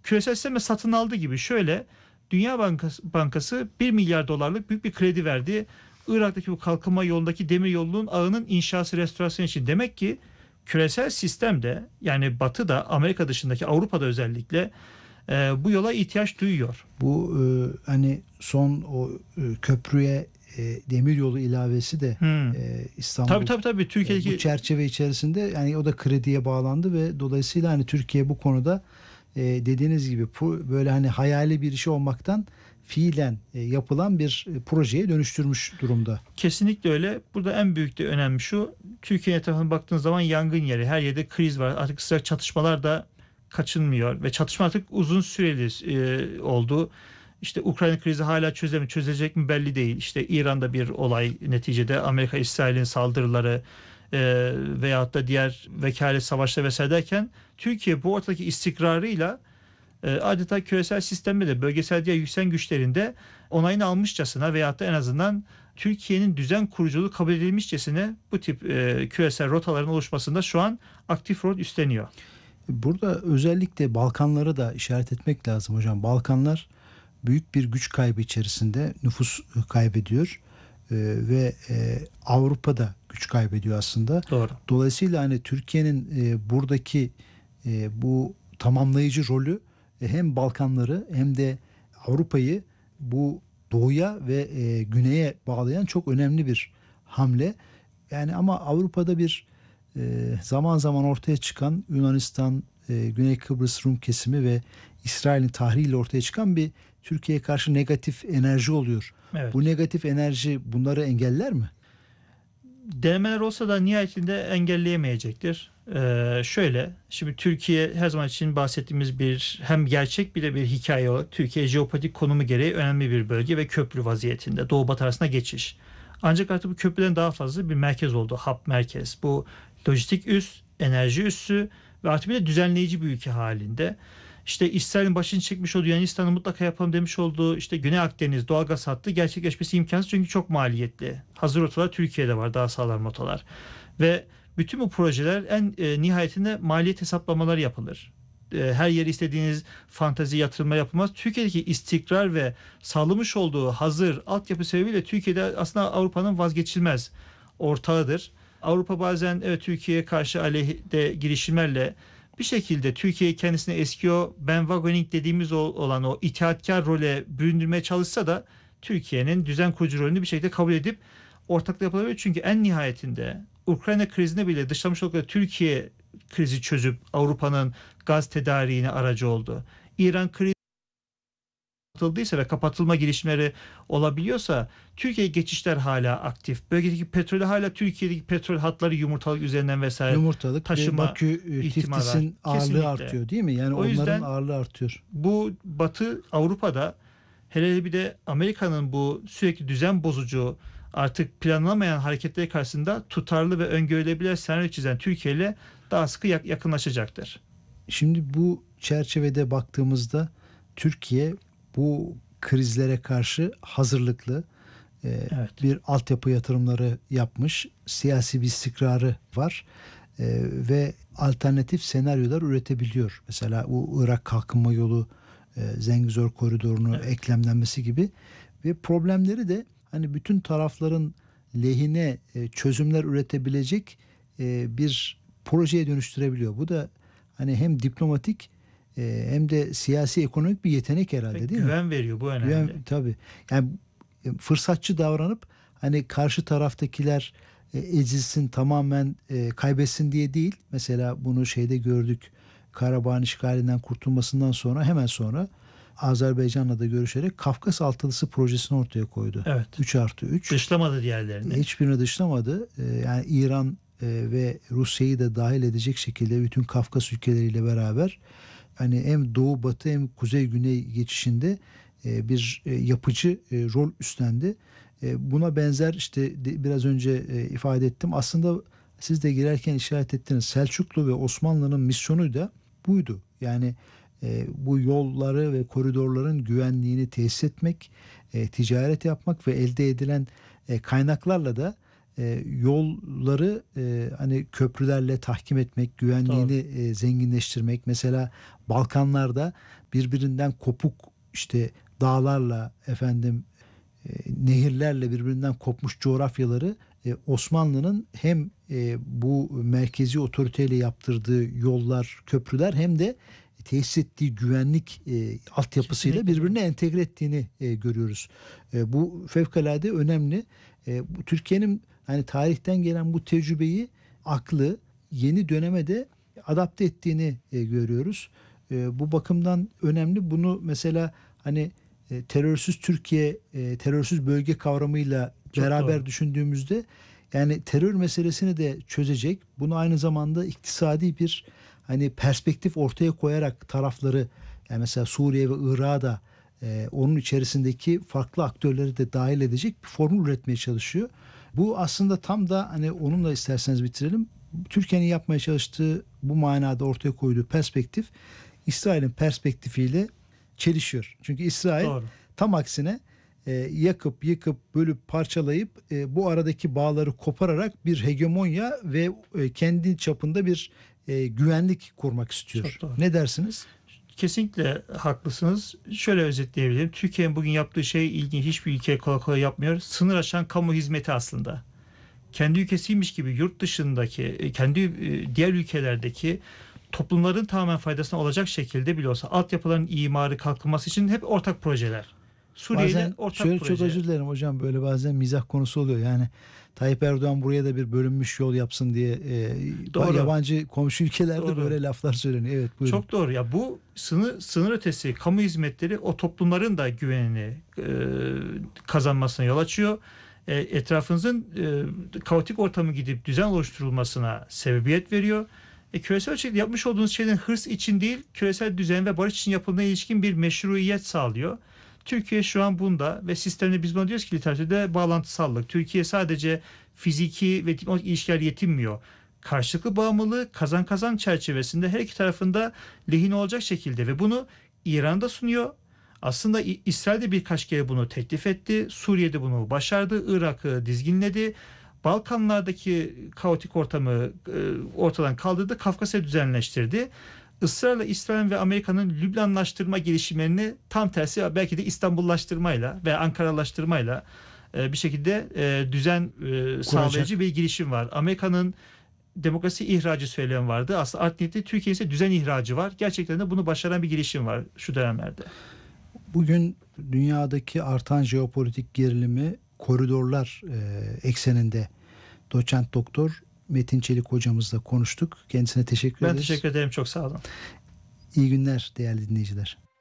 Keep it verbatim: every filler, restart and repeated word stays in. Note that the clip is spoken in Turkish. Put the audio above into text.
küresel sisteme satın aldığı gibi şöyle Dünya Bankası, Bankası bir milyar dolarlık büyük bir kredi verdi. Irak'taki bu kalkınma yolundaki demir yolunun ağının inşası, restorasyonu için. Demek ki küresel sistemde yani Batı'da, Amerika dışındaki Avrupa'da özellikle e, bu yola ihtiyaç duyuyor. Bu e, hani son o e, köprüye e, demiryolu ilavesi de Hmm. e, İstanbul. Tabii tabii tabii Türkiye'deki E, bu çerçeve içerisinde yani o da krediye bağlandı ve dolayısıyla hani Türkiye bu konuda e, dediğiniz gibi pu- böyle hani hayali bir iş olmaktan fiilen e, yapılan bir e, projeye dönüştürmüş durumda. kesinlikle öyle. Burada en büyük de önemli şu. Türkiye etrafına baktığınız zaman yangın yeri. Her yerde kriz var. Artık sıcak çatışmalar da kaçınmıyor ve çatışma artık uzun süreli e, oldu. İşte Ukrayna krizi hala çözemi çözecek mi belli değil. İşte İran'da bir olay neticede Amerika İsrail'in saldırıları e, veyahut da diğer vekalet savaşları vesaire derken Türkiye bu ortadaki istikrarıyla e, adeta küresel sistemde de bölgesel diğer yükselen güçlerinde onayını almışçasına veyahut da en azından Türkiye'nin düzen kuruculuğu kabul edilmişçesine bu tip e, küresel rotaların oluşmasında şu an aktif rol üstleniyor. Burada özellikle Balkanları da işaret etmek lazım hocam. Balkanlar büyük bir güç kaybı içerisinde nüfus kaybediyor ee, ve e, Avrupa'da güç kaybediyor aslında. Doğru. Dolayısıyla hani Türkiye'nin e, buradaki e, bu tamamlayıcı rolü e, hem Balkanları hem de Avrupa'yı bu doğuya ve e, güneye bağlayan çok önemli bir hamle. Yani ama Avrupa'da bir e, zaman zaman ortaya çıkan Yunanistan, e, Güney Kıbrıs Rum kesimi ve İsrail'in tahriyle ortaya çıkan bir Türkiye'ye karşı negatif enerji oluyor. Evet. Bu negatif enerji bunları engeller mi? Denemeler olsa da nihayetinde engelleyemeyecektir. Ee, şöyle, şimdi Türkiye her zaman için bahsettiğimiz bir hem gerçek bir de bir hikaye olarak Türkiye jeopolitik konumu gereği önemli bir bölge ve köprü vaziyetinde. Doğu Batı arasında geçiş. Ancak artık bu köprüden daha fazla bir merkez oldu. Hub merkez. Bu lojistik üs, enerji üssü ve artık bir de düzenleyici bir ülke halinde. İşte İsrail'in başını çekmiş olduğu Yunanistan'ı mutlaka yapalım demiş olduğu işte Güney Akdeniz doğalgaz hattı gerçekleşmesi imkansız çünkü çok maliyetli. Hazır rotalar Türkiye'de var, daha sağlam rotalar. Ve bütün bu projeler en e, nihayetinde maliyet hesaplamaları yapılır. E, her yere istediğiniz fantezi yatırımlar yapılmaz. Türkiye'deki istikrar ve sağlamış olduğu hazır altyapı sebebiyle Türkiye'de aslında Avrupa'nın vazgeçilmez ortağıdır. Avrupa bazen evet Türkiye'ye karşı aleyhte girişimlerle bir şekilde Türkiye'yi kendisine eski o bandwagoning dediğimiz o, olan o itaatkar role büründürmeye çalışsa da Türkiye'nin düzen kurucu rolünü bir şekilde kabul edip ortaklık yapılabilir. Çünkü en nihayetinde Ukrayna krizine bile dışlamış oldukları Türkiye krizi çözüp Avrupa'nın gaz tedariğine aracı oldu. İran krizi kapatıldıysa ve kapatılma girişimleri olabiliyorsa Türkiye geçişler hala aktif. Bölgedeki petrolü hala Türkiye'deki petrol hatları yumurtalık üzerinden vesaire Yumurtalık taşıma ve Bakü e, ihtimal var. Tiftis'in ağırlığı Kesinlikle. artıyor değil mi? Yani O onların yüzden ağırlığı artıyor. bu Batı Avrupa'da hele hele bir de Amerika'nın bu sürekli düzen bozucu artık planlamayan hareketleri karşısında tutarlı ve öngörülebilir senaryo çizen Türkiye ile daha sıkı yak- yakınlaşacaktır. Şimdi bu çerçevede baktığımızda Türkiye bu krizlere karşı hazırlıklı, e, Evet. bir altyapı yatırımları yapmış, siyasi bir istikrarı var e, ve alternatif senaryolar üretebiliyor. Mesela bu Irak kalkınma yolu, e, Zengezur koridorunu Evet. eklemlenmesi gibi ve problemleri de hani bütün tarafların lehine e, çözümler üretebilecek e, bir projeye dönüştürebiliyor. Bu da hani hem diplomatik e, hem de siyasi ekonomik bir yetenek herhalde Ve değil mi? güven veriyor, bu önemli. Güven, tabii. Yani e, fırsatçı davranıp hani karşı taraftakiler e, ezilsin tamamen e, kaybetsin diye değil. Mesela bunu şeyde gördük. Karabağ'ın işgalinden kurtulmasından sonra hemen sonra Azerbaycan'la da görüşerek Kafkas Altılısı projesini ortaya koydu. Evet. üç artı üç. Dışlamadı diğerlerini. Hiçbirini dışlamadı. E, yani İran e, ve Rusya'yı da dahil edecek şekilde bütün Kafkas ülkeleriyle beraber hani hem doğu batı hem kuzey güney geçişinde e, bir e, yapıcı e, rol üstlendi. E, buna benzer işte de, biraz önce e, ifade ettim. Aslında siz de girerken işaret ettiniz. Selçuklu ve Osmanlı'nın misyonu da buydu. Yani e, bu yolları ve koridorların güvenliğini tesis etmek, e, ticaret yapmak ve elde edilen e, kaynaklarla da e, yolları e, hani köprülerle tahkim etmek, güvenliğini e, zenginleştirmek. Mesela Balkanlarda birbirinden kopuk işte dağlarla efendim e, nehirlerle birbirinden kopmuş coğrafyaları e, Osmanlı'nın hem e, bu merkezi otoriteyle yaptırdığı yollar, köprüler hem de tesis ettiği güvenlik e, altyapısıyla Kesinlikle. birbirine entegre ettiğini e, görüyoruz. E, bu fevkalade önemli. E, bu Türkiye'nin hani tarihten gelen bu tecrübeyi aklı yeni döneme de adapte ettiğini e, görüyoruz. E, bu bakımdan önemli. Bunu mesela hani e, terörsüz Türkiye, e, terörsüz bölge kavramıyla Çok beraber doğru. düşündüğümüzde yani terör meselesini de çözecek. Bunu aynı zamanda iktisadi bir hani perspektif ortaya koyarak tarafları yani mesela Suriye ve Irak'a da e, onun içerisindeki farklı aktörleri de dahil edecek bir formül üretmeye çalışıyor. Bu aslında tam da hani onunla isterseniz bitirelim. Türkiye'nin yapmaya çalıştığı bu manada ortaya koyduğu perspektif İsrail'in perspektifiyle çelişiyor. Çünkü İsrail Doğru. tam aksine e, yakıp yıkıp bölüp parçalayıp e, bu aradaki bağları kopararak bir hegemonya ve e, kendi çapında bir e, güvenlik kurmak istiyor. Çok doğru. Ne dersiniz? Kesinlikle haklısınız. Şöyle özetleyebilirim. Türkiye'nin bugün yaptığı şey ilginç. Hiçbir ülke kolay kolay yapmıyor. Sınır aşan kamu hizmeti aslında. Kendi ülkesiymiş gibi yurt dışındaki, e, kendi e, diğer ülkelerdeki toplumların tamamen faydasına olacak şekilde bile olsa altyapıların imarı, kalkınması için hep ortak projeler. Suriye ile Bazen ortak şöyle çok proje. özür dilerim hocam böyle bazen mizah konusu oluyor. Yani Tayyip Erdoğan buraya da bir bölünmüş yol yapsın diye e, Doğru. yabancı komşu ülkelerde Doğru. böyle laflar söyleniyor. Evet buyurun. Çok doğru. Ya bu sınır sınır ötesi kamu hizmetleri o toplumların da güvenini e, kazanmasına yol açıyor. E, etrafınızın e, kaotik ortamı gidip düzen oluşturulmasına sebebiyet veriyor. E, küresel ölçekte yapmış olduğunuz şeylerin hırs için değil, küresel düzen ve barış için yapıldığına ilişkin bir meşruiyet sağlıyor. Türkiye şu an bunda ve sistemde biz buna diyoruz ki literatürde bağlantısallık. Türkiye sadece fiziki ve diplomatik ilişkiler yetinmiyor. Karşılıklı bağımlılığı kazan kazan çerçevesinde her iki tarafında lehine olacak şekilde ve bunu İran'da sunuyor. Aslında İ- İsrail de birkaç kere bunu teklif etti. Suriye'de bunu başardı. Irak'ı dizginledi. Balkanlardaki kaotik ortamı e, ortadan kaldırdı. Kafkasya düzenleştirdi. Israrla İsrail ve Amerika'nın Lübnanlaştırma girişimlerini tam tersi belki de İstanbullaştırmayla ve Ankaralaştırmayla e, bir şekilde e, düzen e, sağlayıcı bir girişim var. Amerika'nın demokrasi ihracı söylemi vardı. Aslında art niyetli Türkiye ise düzen ihracı var. Gerçekten de bunu başaran bir girişim var şu dönemlerde. Bugün dünyadaki artan jeopolitik gerilimi koridorlar e, ekseninde doçent doktor Metin Çelik hocamızla konuştuk. Kendisine teşekkür Ben ederiz. teşekkür ederim. Çok sağ olun. İyi günler değerli dinleyiciler.